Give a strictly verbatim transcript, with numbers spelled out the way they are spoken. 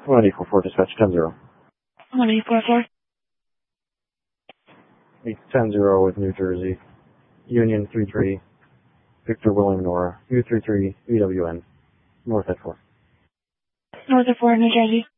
one eight four four, dispatch ten zero. one eight four four. eight ten zero with New Jersey. Union three three. Victor William Nora. U three three E W N. North at four. North of four, New Jersey.